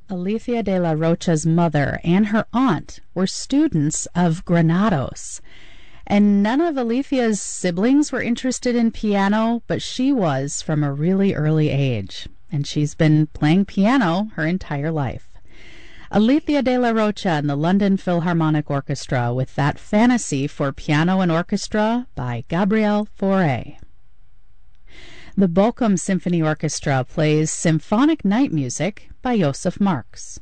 Alicia de la Rocha's mother and her aunt were students of Granados, and none of Alicia's siblings were interested in piano, but she was from a really early age, and she's been playing piano her entire life. Alicia de la Rocha and the London Philharmonic Orchestra with that Fantasy for Piano and Orchestra by Gabriel Fauré. The Bochum Symphony Orchestra plays Symphonic Night Music by Josef Marx.